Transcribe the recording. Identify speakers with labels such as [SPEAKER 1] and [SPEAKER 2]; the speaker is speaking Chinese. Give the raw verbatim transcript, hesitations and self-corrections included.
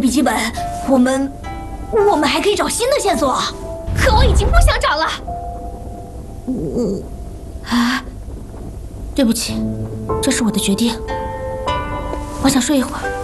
[SPEAKER 1] 笔记本，我们我们还可以找新的线索。
[SPEAKER 2] 可我已经不想找了。
[SPEAKER 1] 我啊，对不起，这是我的决定。我想睡一会儿。